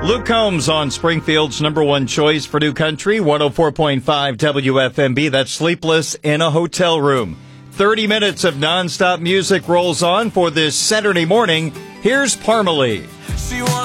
Luke Combs on Springfield's number one choice for New Country, 104.5 WFMB. That's Sleepless in a Hotel Room. 30 minutes of nonstop music rolls on for this Saturday morning. Here's Parmalee.